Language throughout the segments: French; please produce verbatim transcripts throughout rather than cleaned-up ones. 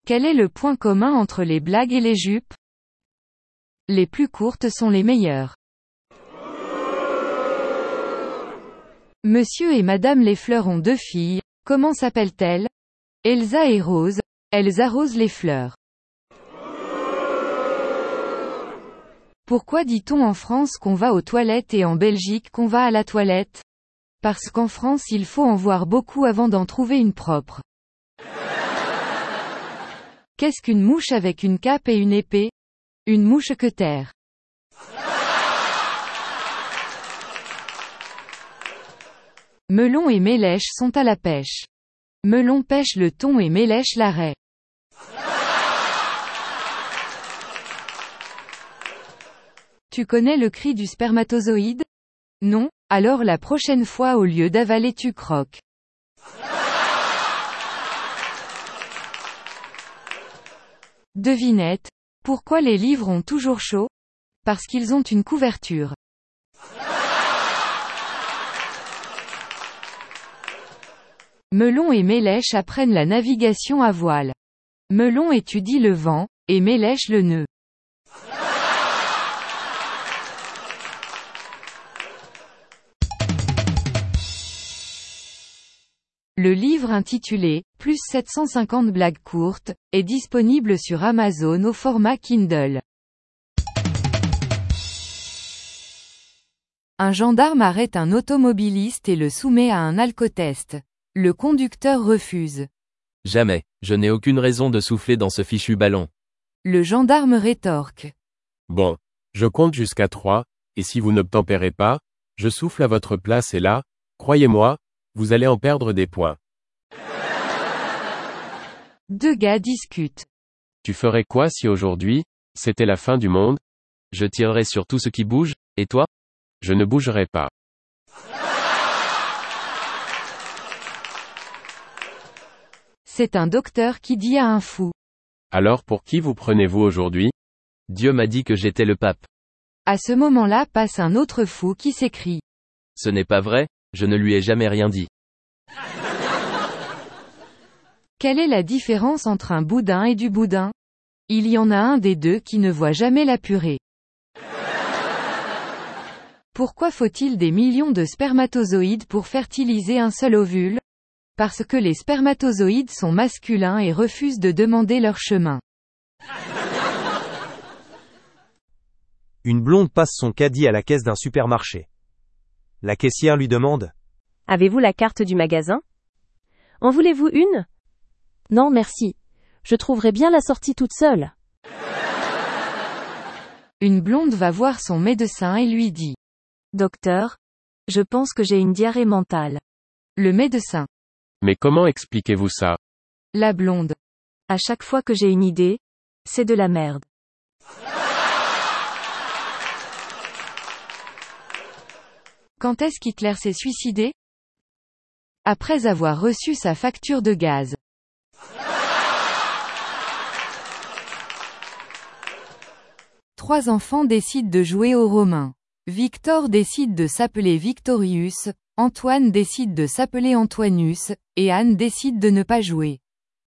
Quel est le point commun entre les blagues et les jupes? Les plus courtes sont les meilleures. Monsieur et Madame les fleurs ont deux filles, comment s'appellent-elles? Elsa et Rose, elles arrosent les fleurs. Pourquoi dit-on en France qu'on va aux toilettes et en Belgique qu'on va à la toilette? Parce qu'en France il faut en voir beaucoup avant d'en trouver une propre. Qu'est-ce qu'une mouche avec une cape et une épée? Une mouche-queutère. Melon et Mélèche sont à la pêche. Melon pêche le thon et Mélèche la raie. Tu connais le cri du spermatozoïde? Non? Alors la prochaine fois au lieu d'avaler tu croques. Devinette. Pourquoi les livres ont toujours chaud? Parce qu'ils ont une couverture. Melon et Mélèche apprennent la navigation à voile. Melon étudie le vent, et Mélèche le nœud. Le livre intitulé « Plus sept cent cinquante blagues courtes » est disponible sur Amazon au format Kindle. Un gendarme arrête un automobiliste et le soumet à un alcotest. Le conducteur refuse. Jamais, je n'ai aucune raison de souffler dans ce fichu ballon. Le gendarme rétorque. Bon, je compte jusqu'à trois, et si vous n'obtempérez pas, je souffle à votre place et là, croyez-moi, vous allez en perdre des points. Deux gars discutent. Tu ferais quoi si aujourd'hui, c'était la fin du monde? Je tirerais sur tout ce qui bouge, et toi? Je ne bougerai pas. C'est un docteur qui dit à un fou. Alors pour qui vous prenez-vous aujourd'hui? Dieu m'a dit que j'étais le pape. À ce moment-là passe un autre fou qui s'écrie. Ce n'est pas vrai, je ne lui ai jamais rien dit. Quelle est la différence entre un boudin et du boudin? Il y en a un des deux qui ne voit jamais la purée. Pourquoi faut-il des millions de spermatozoïdes pour fertiliser un seul ovule? Parce que les spermatozoïdes sont masculins et refusent de demander leur chemin. Une blonde passe son caddie à la caisse d'un supermarché. La caissière lui demande: Avez-vous la carte du magasin? En voulez-vous une? Non merci. Je trouverai bien la sortie toute seule. Une blonde va voir son médecin et lui dit: Docteur, je pense que j'ai une diarrhée mentale. Le médecin. Mais comment expliquez-vous ça? La blonde. À chaque fois que j'ai une idée, c'est de la merde. Quand est-ce qu'Hitler s'est suicidé? Après avoir reçu sa facture de gaz. Trois enfants décident de jouer aux Romains. Victor décide de s'appeler Victorius, Antoine décide de s'appeler Antoinus, et Anne décide de ne pas jouer.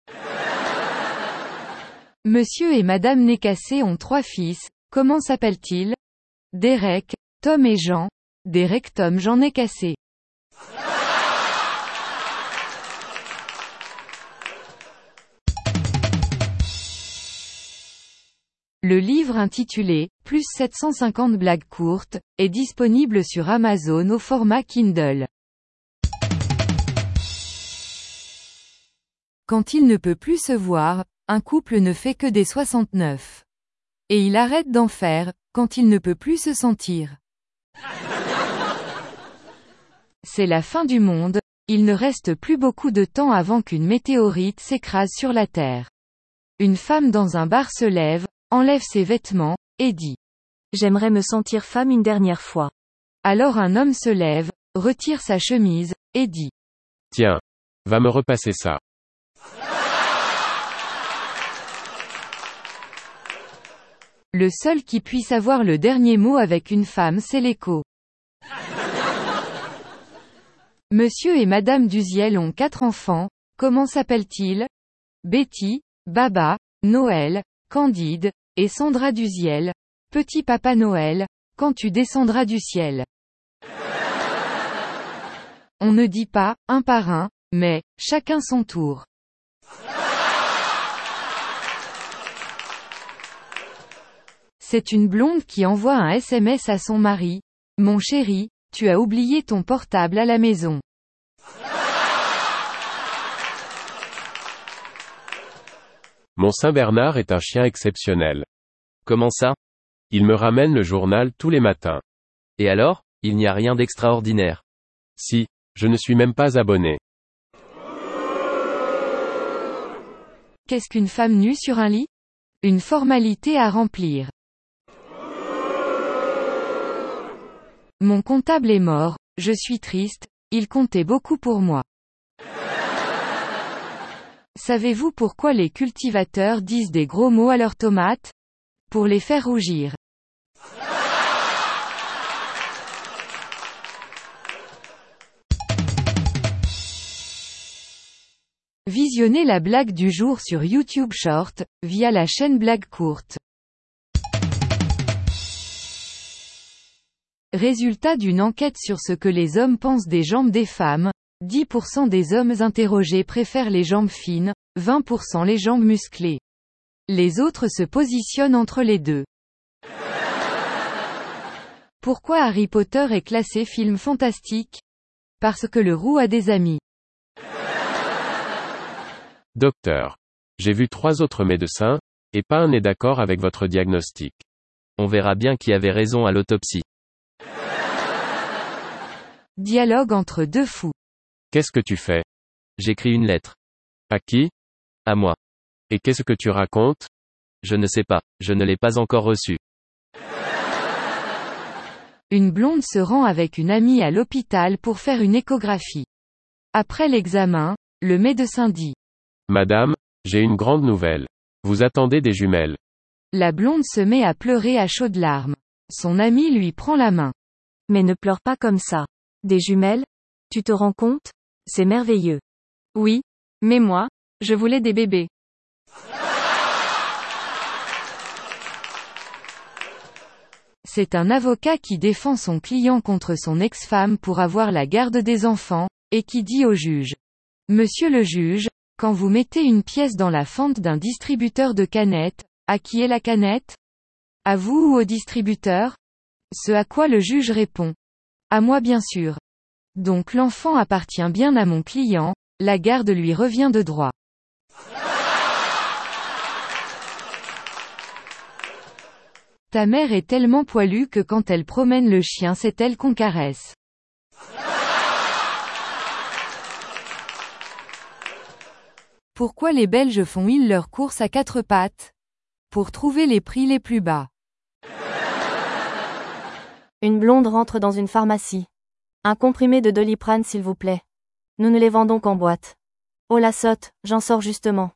Monsieur et Madame Nécassé ont trois fils, comment s'appellent-ils? Derek, Tom et Jean. Derek Tom Jean Nécassé. Le livre intitulé « Plus sept cent cinquante blagues courtes » est disponible sur Amazon au format Kindle. Quand il ne peut plus se voir, un couple ne fait que des soixante-neuf. Et il arrête d'en faire, quand il ne peut plus se sentir. C'est la fin du monde, il ne reste plus beaucoup de temps avant qu'une météorite s'écrase sur la Terre. Une femme dans un bar se lève, enlève ses vêtements, et dit: J'aimerais me sentir femme une dernière fois. Alors un homme se lève, retire sa chemise, et dit: Tiens, va me repasser ça. Le seul qui puisse avoir le dernier mot avec une femme c'est l'écho. Monsieur et Madame Duziel ont quatre enfants, comment s'appellent-ils? Betty, Baba, Noël, Candide, et Sandra Duziel. Petit Papa Noël, quand tu descendras du ciel. On ne dit pas, un par un, mais, chacun son tour. C'est une blonde qui envoie un S M S à son mari. Mon chéri, tu as oublié ton portable à la maison. Mon Saint-Bernard est un chien exceptionnel. Comment ça? Il me ramène le journal tous les matins. Et alors, il n'y a rien d'extraordinaire. Si, je ne suis même pas abonné. Qu'est-ce qu'une femme nue sur un lit? Une formalité à remplir. Mon comptable est mort, je suis triste, il comptait beaucoup pour moi. Savez-vous pourquoi les cultivateurs disent des gros mots à leurs tomates? Pour les faire rougir. Visionnez la blague du jour sur YouTube Short, via la chaîne Blague Courte. Résultat d'une enquête sur ce que les hommes pensent des jambes des femmes, dix pour cent des hommes interrogés préfèrent les jambes fines, vingt pour cent les jambes musclées. Les autres se positionnent entre les deux. Pourquoi Harry Potter est classé film fantastique? Parce que le roux a des amis. Docteur. J'ai vu trois autres médecins, et pas un n'est d'accord avec votre diagnostic. On verra bien qui avait raison à l'autopsie. Dialogue entre deux fous. Qu'est-ce que tu fais? J'écris une lettre. À qui? À moi. Et qu'est-ce que tu racontes? Je ne sais pas, je ne l'ai pas encore reçue. Une blonde se rend avec une amie à l'hôpital pour faire une échographie. Après l'examen, le médecin dit. Madame, j'ai une grande nouvelle. Vous attendez des jumelles. La blonde se met à pleurer à chaudes larmes. Son ami lui prend la main. Mais ne pleure pas comme ça. Des jumelles? Tu te rends compte? C'est merveilleux. Oui, mais moi, je voulais des bébés. C'est un avocat qui défend son client contre son ex-femme pour avoir la garde des enfants, et qui dit au juge. Monsieur le juge, quand vous mettez une pièce dans la fente d'un distributeur de canettes, à qui est la canette? À vous ou au distributeur? Ce à quoi le juge répond. À moi bien sûr. Donc l'enfant appartient bien à mon client, la garde lui revient de droit. Ta mère est tellement poilue que quand elle promène le chien c'est elle qu'on caresse. Pourquoi les Belges font-ils leurs courses à quatre pattes? Pour trouver les prix les plus bas. Une blonde rentre dans une pharmacie. Un comprimé de Doliprane s'il vous plaît. Nous ne les vendons qu'en boîte. Oh la sotte, j'en sors justement.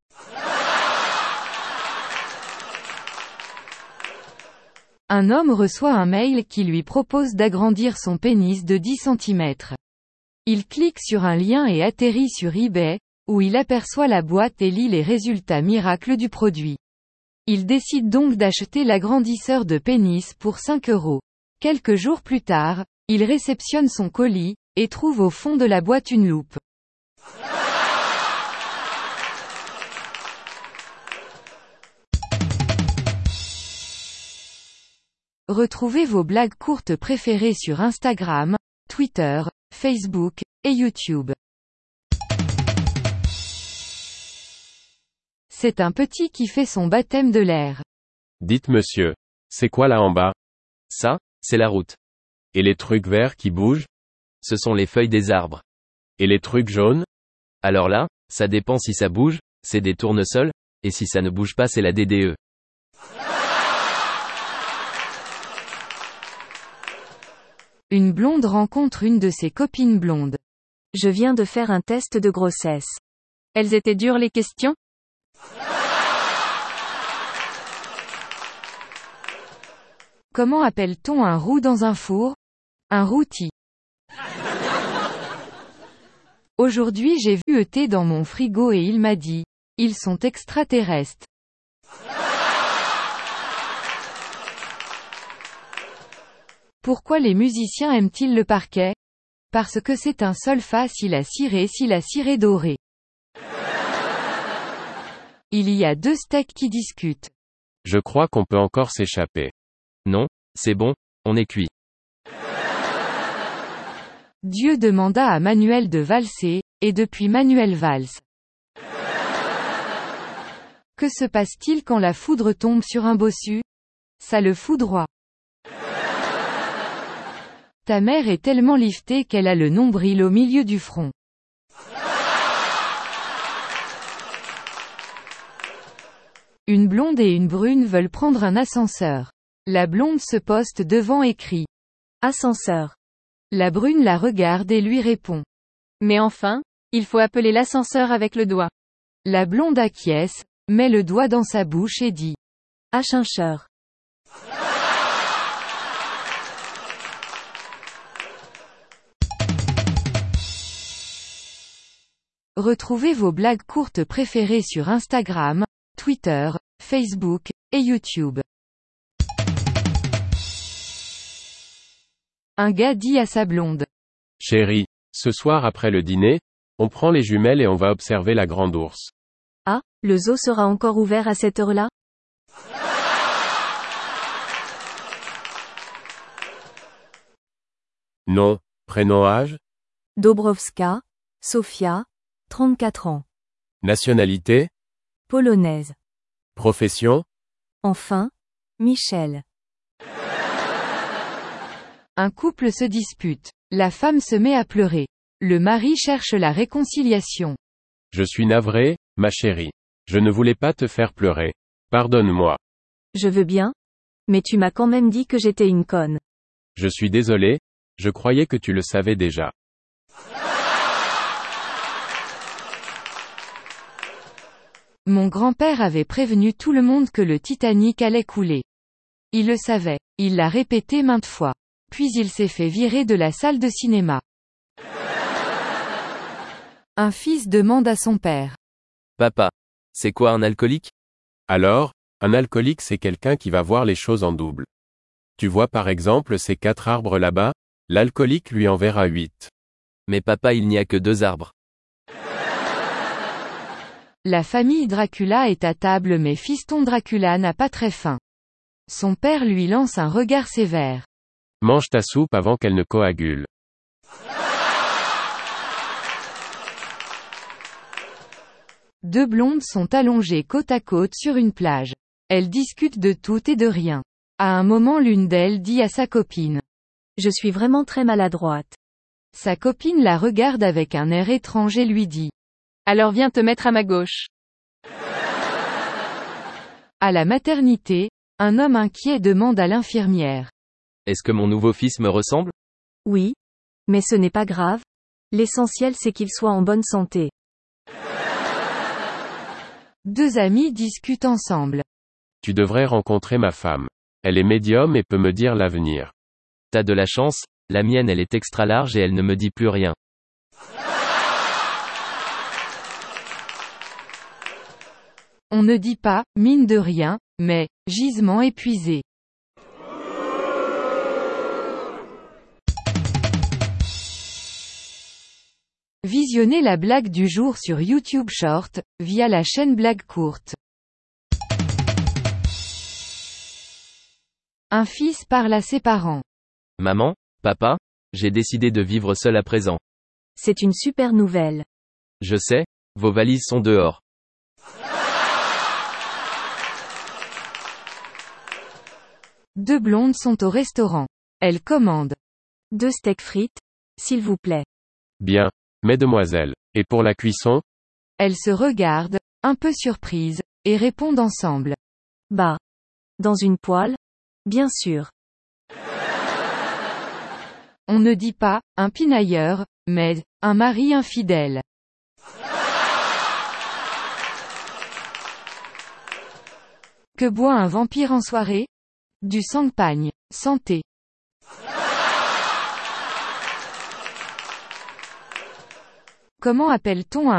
Un homme reçoit un mail qui lui propose d'agrandir son pénis de dix centimètres. Il clique sur un lien et atterrit sur eBay, où il aperçoit la boîte et lit les résultats miracles du produit. Il décide donc d'acheter l'agrandisseur de pénis pour cinq euros. Quelques jours plus tard, il réceptionne son colis, et trouve au fond de la boîte une loupe. Retrouvez vos blagues courtes préférées sur Instagram, Twitter, Facebook, et YouTube. C'est un petit qui fait son baptême de l'air. Dites monsieur. C'est quoi là en bas? Ça, c'est la route. Et les trucs verts qui bougent? Ce sont les feuilles des arbres. Et les trucs jaunes? Alors là, ça dépend si ça bouge, c'est des tournesols, et si ça ne bouge pas c'est la D D E. Une blonde rencontre une de ses copines blondes. Je viens de faire un test de grossesse. Elles étaient dures les questions? Comment appelle-t-on un roux dans un four? Un rôti. Aujourd'hui j'ai vu E T dans mon frigo et il m'a dit, Ils sont extraterrestres. Pourquoi les musiciens aiment-ils le parquet? Parce que c'est un sol facile à cirer si la cire est dorée. Il y a deux steaks qui discutent. Je crois qu'on peut encore s'échapper. Non, c'est bon, on est cuit. Dieu demanda à Manuel de valser, et depuis Manuel valse. Que se passe-t-il quand la foudre tombe sur un bossu? Ça le foudroie. Ta mère est tellement liftée qu'elle a le nombril au milieu du front. Une blonde et une brune veulent prendre un ascenseur. La blonde se poste devant et crie. Ascenseur. La brune la regarde et lui répond. Mais enfin, il faut appeler l'ascenseur avec le doigt. La blonde acquiesce, met le doigt dans sa bouche et dit. Ascenseur. Retrouvez vos blagues courtes préférées sur Instagram, Twitter, Facebook, et YouTube. Un gars dit à sa blonde. Chérie, ce soir après le dîner, on prend les jumelles et on va observer la grande ours. Ah, le zoo sera encore ouvert à cette heure-là? Non, prénom âge? Dobrowska, Sofia, trente-quatre ans. Nationalité? Polonaise. Profession? Enfin, Michel. Un couple se dispute. La femme se met à pleurer. Le mari cherche la réconciliation. Je suis navré, ma chérie. Je ne voulais pas te faire pleurer. Pardonne-moi. Je veux bien. Mais tu m'as quand même dit que j'étais une conne. Je suis désolé, je croyais que tu le savais déjà. Mon grand-père avait prévenu tout le monde que le Titanic allait couler. Il le savait. Il l'a répété maintes fois. Puis il s'est fait virer de la salle de cinéma. Un fils demande à son père. Papa, c'est quoi un alcoolique? Alors, un alcoolique c'est quelqu'un qui va voir les choses en double. Tu vois par exemple ces quatre arbres là-bas, l'alcoolique lui en verra huit. Mais papa, il n'y a que deux arbres. La famille Dracula est à table mais fiston Dracula n'a pas très faim. Son père lui lance un regard sévère. Mange ta soupe avant qu'elle ne coagule. Deux blondes sont allongées côte à côte sur une plage. Elles discutent de tout et de rien. À un moment l'une d'elles dit à sa copine. Je suis vraiment très maladroite. Sa copine la regarde avec un air étrange et lui dit. Alors viens te mettre à ma gauche. À la maternité, un homme inquiet demande à l'infirmière. Est-ce que mon nouveau fils me ressemble? Oui. Mais ce n'est pas grave. L'essentiel c'est qu'il soit en bonne santé. Deux amis discutent ensemble. Tu devrais rencontrer ma femme. Elle est médium et peut me dire l'avenir. T'as de la chance, la mienne elle est extra large et elle ne me dit plus rien. On ne dit pas, mine de rien, mais, gisement épuisé. Visionnez la blague du jour sur YouTube Short, via la chaîne Blague Courte. Un fils parle à ses parents. Maman, papa, j'ai décidé de vivre seul à présent. C'est une super nouvelle. Je sais, vos valises sont dehors. Deux blondes sont au restaurant. Elles commandent. Deux steaks frites, s'il vous plaît. Bien. Mesdemoiselles. Et pour la cuisson? Elles se regardent, un peu surprises, et répondent ensemble. Bah. Dans une poêle? Bien sûr. On ne dit pas, un pinailleur, mais, un mari infidèle. Que boit un vampire en soirée? Du champagne. Santé. Comment appelle-t-on un